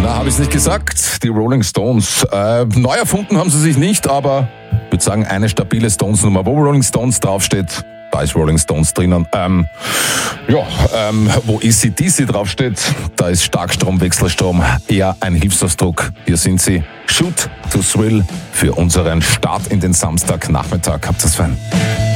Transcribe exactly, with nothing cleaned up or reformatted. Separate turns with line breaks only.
Na, habe ich es nicht gesagt? Die Rolling Stones. Äh, neu erfunden haben sie sich nicht, aber ich würde sagen, eine stabile Stones-Nummer. Wo Rolling Stones draufsteht, da ist Rolling Stones drinnen. Ähm, ja, ähm, wo A C D C draufsteht, da ist Starkstrom, Wechselstrom eher ein Hilfsausdruck. Hier sind sie. Shoot to Thrill für unseren Start in den Samstagnachmittag. Habt ihr's fein.